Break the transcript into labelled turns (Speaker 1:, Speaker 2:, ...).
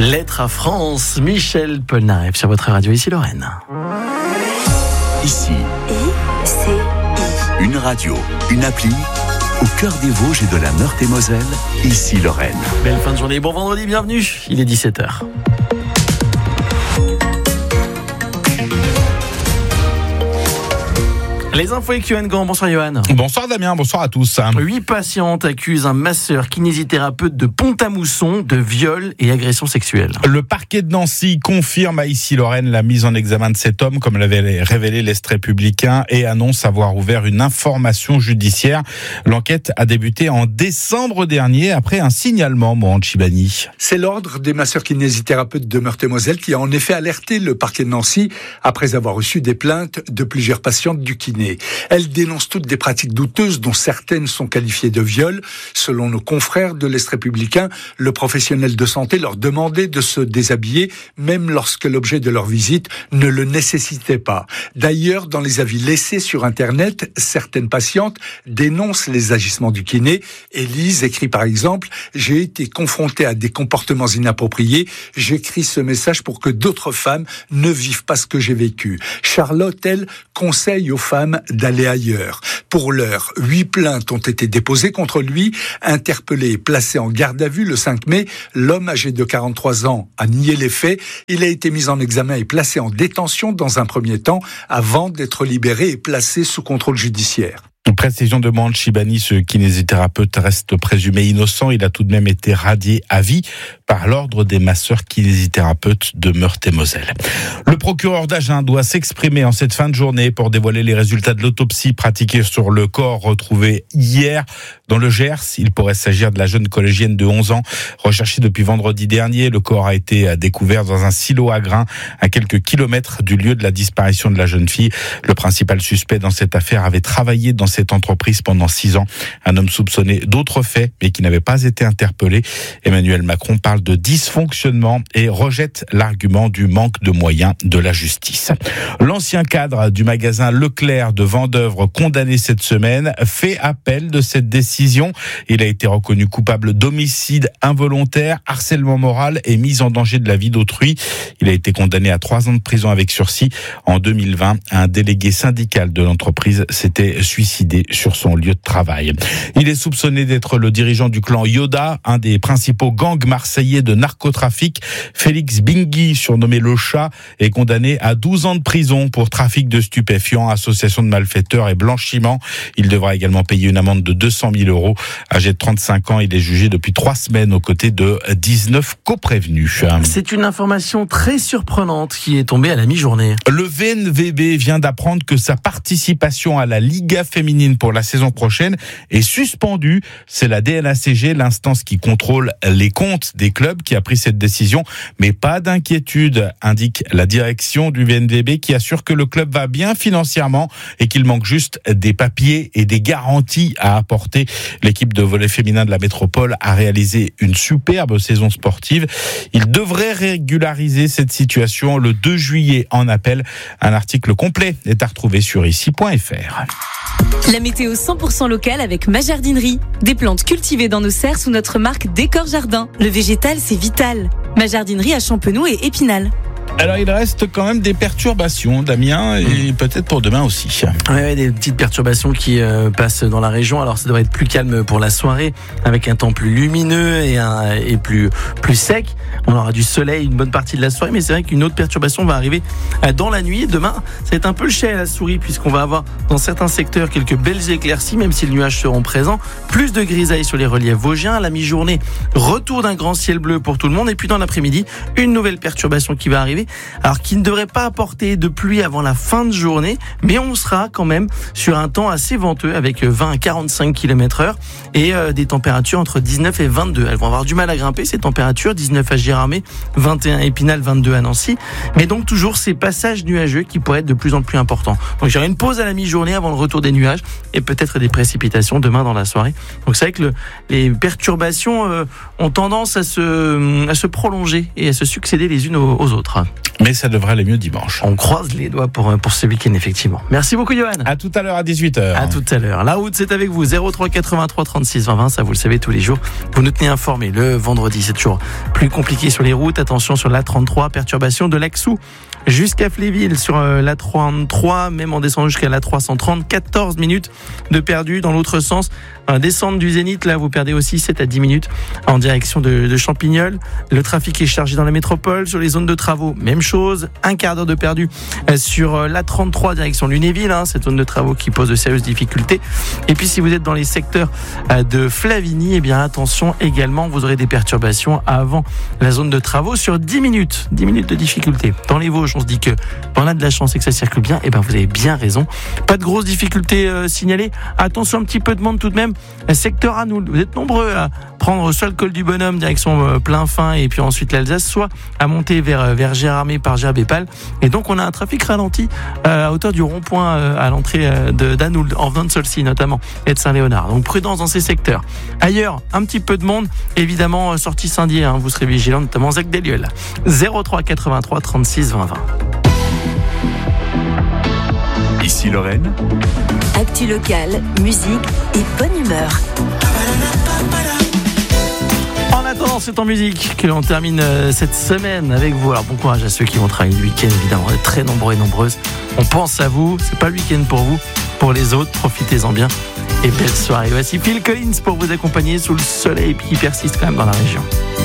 Speaker 1: Lettre à France, Michel Polnareff sur votre radio, ici Lorraine.
Speaker 2: Ici,
Speaker 3: I-C-I.
Speaker 2: une radio, une appli, au cœur des Vosges et de la Meurthe-et-Moselle, ici Lorraine.
Speaker 1: Belle fin de journée, bon vendredi, bienvenue, il est 17h. Les infos avec Yohan Gant. Bonsoir Yohan.
Speaker 4: Bonsoir Damien, bonsoir à tous.
Speaker 1: 8 patientes accusent un masseur kinésithérapeute de Pont-à-Mousson de viol et agression sexuelle.
Speaker 4: Le parquet de Nancy confirme à Issy-Lorraine la mise en examen de cet homme, comme l'avait révélé l'Est républicain, et annonce avoir ouvert une information judiciaire. L'enquête a débuté en décembre dernier après un signalement, Mohand Chibani.
Speaker 5: C'est l'ordre des masseurs kinésithérapeutes de Meurthe-et-Moselle qui a en effet alerté le parquet de Nancy après avoir reçu des plaintes de plusieurs patientes du kiné. Elles dénoncent toutes des pratiques douteuses dont certaines sont qualifiées de viol. Selon nos confrères de l'Est républicain, le professionnel de santé leur demandait de se déshabiller même lorsque l'objet de leur visite ne le nécessitait pas. D'ailleurs, dans les avis laissés sur Internet, certaines patientes dénoncent les agissements du kiné. Élise écrit par exemple « J'ai été confrontée à des comportements inappropriés. J'écris ce message pour que d'autres femmes ne vivent pas ce que j'ai vécu. » Charlotte, elle, conseille aux femmes d'aller ailleurs. Pour l'heure, 8 plaintes ont été déposées contre lui. Interpellé et placé en garde à vue le 5 mai, l'homme âgé de 43 ans a nié les faits. Il a été mis en examen et placé en détention dans un premier temps avant d'être libéré et placé sous contrôle judiciaire.
Speaker 4: Précision de Mohand Chibani, ce kinésithérapeute reste présumé innocent. Il a tout de même été radié à vie par l'ordre des masseurs kinésithérapeutes de Meurthe-et-Moselle. Le procureur d'Agen doit s'exprimer en cette fin de journée pour dévoiler les résultats de l'autopsie pratiquée sur le corps retrouvé hier dans le Gers. Il pourrait s'agir de la jeune collégienne de 11 ans recherchée depuis vendredi dernier. Le corps a été découvert dans un silo à grains à quelques kilomètres du lieu de la disparition de la jeune fille. Le principal suspect dans cette affaire avait travaillé dans cette entreprise pendant 6 ans. Un homme soupçonné d'autres faits, mais qui n'avait pas été interpellé. Emmanuel Macron parle de dysfonctionnement et rejette l'argument du manque de moyens de la justice. L'ancien cadre du magasin Leclerc de Vendeuvre, condamné cette semaine, fait appel de cette décision. Il a été reconnu coupable d'homicide involontaire, harcèlement moral et mise en danger de la vie d'autrui. Il a été condamné à 3 ans de prison avec sursis. En 2020, un délégué syndical de l'entreprise s'était suicidé sur son lieu de travail. Il est soupçonné d'être le dirigeant du clan Yoda, un des principaux gangs marseillais de narcotrafic. Félix Bingui, surnommé le Chat, est condamné à 12 ans de prison pour trafic de stupéfiants, association de malfaiteurs et blanchiment. Il devra également payer une amende de 200 000 €. Âgé de 35 ans, il est jugé depuis 3 semaines aux côtés de 19 coprévenus.
Speaker 1: C'est une information très surprenante qui est tombée à la mi-journée.
Speaker 4: Le VNVB vient d'apprendre que sa participation à la Liga féminine pour la saison prochaine est suspendue. C'est la DNACG, l'instance qui contrôle les comptes des clubs, qui a pris cette décision. Mais pas d'inquiétude, indique la direction du VNVB, qui assure que le club va bien financièrement et qu'il manque juste des papiers et des garanties à apporter. L'équipe de volley féminin de la métropole a réalisé une superbe saison sportive. Il devrait régulariser cette situation le 2 juillet en appel. Un article complet est à retrouver sur ici.fr.
Speaker 3: La météo 100% locale avec Ma Jardinerie. Des plantes cultivées dans nos serres sous notre marque Décor Jardin. Le végétal, c'est vital. Ma Jardinerie à Champenoux et Épinal.
Speaker 4: Alors il reste quand même des perturbations, Damien, et peut-être pour demain aussi.
Speaker 1: Ouais, des petites perturbations qui passent dans la région. Alors ça devrait être plus calme pour la soirée, avec un temps plus lumineux et plus sec. On aura du soleil une bonne partie de la soirée, mais c'est vrai qu'une autre perturbation va arriver dans la nuit. Demain, ça va être un peu le chien à la souris, puisqu'on va avoir dans certains secteurs quelques belles éclaircies, même si les nuages seront présents. Plus de grisailles sur les reliefs vosgiens. À la mi-journée, retour d'un grand ciel bleu pour tout le monde. Et puis dans l'après-midi, une nouvelle perturbation qui va arriver. Alors qui ne devrait pas apporter de pluie avant la fin de journée, mais on sera quand même sur un temps assez venteux avec 20 à 45 km/h et des températures entre 19 et 22. Elles vont avoir du mal à grimper ces températures, 19 à Gérardmer, 21 à Épinal, 22 à Nancy, mais donc toujours ces passages nuageux qui pourraient être de plus en plus importants. Donc il y aura une pause à la mi-journée avant le retour des nuages et peut-être des précipitations demain dans la soirée. Donc c'est vrai que les perturbations ont tendance à se prolonger et à se succéder les unes aux autres.
Speaker 4: Mais ça devrait aller mieux dimanche.
Speaker 1: On croise les doigts pour ce week-end, effectivement. Merci beaucoup, Johan.
Speaker 4: À tout à l'heure à 18h.
Speaker 1: À tout à l'heure. La route, c'est avec vous. 03 83 36 20 20. Ça, vous le savez tous les jours. Vous nous tenez informés. Le vendredi, c'est toujours plus compliqué sur les routes. Attention sur l'A33, perturbation de l'Axou jusqu'à Fléville sur l'A33, même en descendant jusqu'à l'A330. 14 minutes de perdu dans l'autre sens. Descente du Zénith, là, vous perdez aussi 7 à 10 minutes en direction de Champignol. Le trafic est chargé dans la métropole. Sur les zones de travaux, même chose. Un quart d'heure de perdu sur l'A33 direction Lunéville, cette zone de travaux qui pose de sérieuses difficultés. Et puis si vous êtes dans les secteurs de Flavigny, eh bien attention également, vous aurez des perturbations avant la zone de travaux sur 10 minutes de difficulté. Dans les Vosges, on se dit que on a de la chance et que ça circule bien. Eh ben vous avez bien raison. Pas de grosses difficultés signalées. Attention, un petit peu de monde tout de même. Secteur Anoul, vous êtes nombreux à prendre soit le col du Bonhomme direction Plainfin et puis ensuite l'Alsace, soit à monter vers Gérardmer par Gerbépal. Et donc on a un trafic ralenti à hauteur du rond-point à l'entrée d'Anoul, en venant de Solcy notamment et de Saint-Léonard. Donc prudence dans ces secteurs. Ailleurs, un petit peu de monde, évidemment sortie Saint-Dié, vous serez vigilants, notamment Zac Delieul. 03 83 36 20 20.
Speaker 2: Ici Lorraine.
Speaker 6: Actu locale, musique et bonne humeur.
Speaker 1: En attendant, c'est en musique que l'on termine cette semaine avec vous. Alors bon courage à ceux qui vont travailler le week-end, évidemment, très nombreux et nombreuses. On pense à vous, c'est pas le week-end pour vous, pour les autres, profitez-en bien et belle soirée. Voici Phil Collins pour vous accompagner sous le soleil qui persiste quand même dans la région.